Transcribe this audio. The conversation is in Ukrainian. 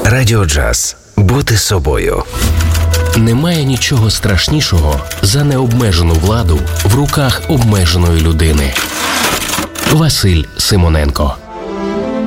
Радіо Джаз. Бути собою. Немає нічого страшнішого за необмежену владу в руках обмеженої людини. Василь Симоненко.